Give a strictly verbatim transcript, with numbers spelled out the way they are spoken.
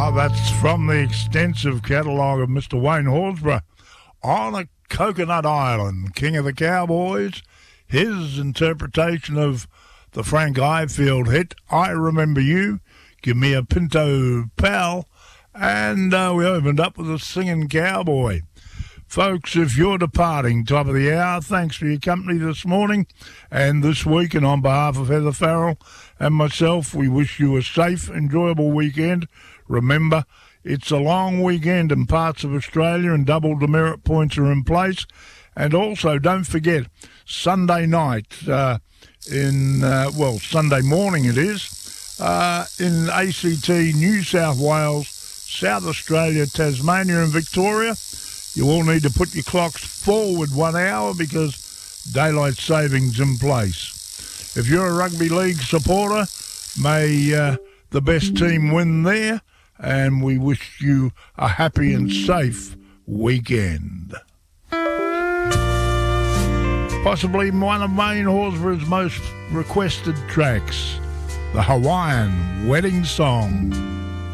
Oh, that's from the extensive catalogue of Mister Wayne Horsburgh. On a Coconut Island, King of the Cowboys, his interpretation of the Frank Ifield hit, I Remember You, Give Me a Pinto Pal, and uh, we opened up with a singing cowboy. Folks, if you're departing, top of the hour, thanks for your company this morning and this week, and on behalf of Heather Farrell and myself, we wish you a safe, enjoyable weekend. Remember, it's a long weekend in parts of Australia and double demerit points are in place. And also, don't forget, Sunday night, uh, in, uh, well, Sunday morning it is, uh, in A C T, New South Wales, South Australia, Tasmania and Victoria, you all need to put your clocks forward one hour because daylight savings in place. If you're a rugby league supporter, may uh, the best team win there, and we wish you a happy and safe weekend. Possibly one of Wayne Horsburgh's most requested tracks, the Hawaiian Wedding Song.